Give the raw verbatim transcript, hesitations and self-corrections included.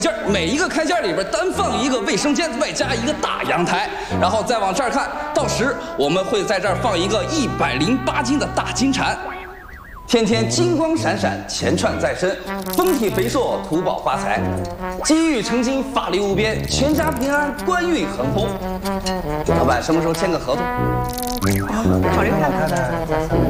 件，每一个开间里边单放一个卫生间，外加一个大阳台，然后再往这儿看，到时我们会在这儿放一个一百零八斤的大金蝉，天天金光闪闪，钱串在身，丰体肥硕，图保发财，金玉成金，法力无边，全家平安，官运亨通。老板什么时候签个合同？ 考虑看看。